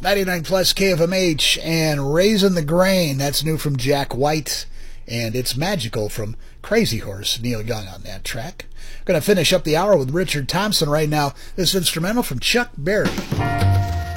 99 plus KFMH and Raisin the Grain. That's new from Jack White. And It's Magical from Crazy Horse. Neil Young on that track. Going to finish up the hour with Richard Thompson right now. This instrumental from Chuck Berry.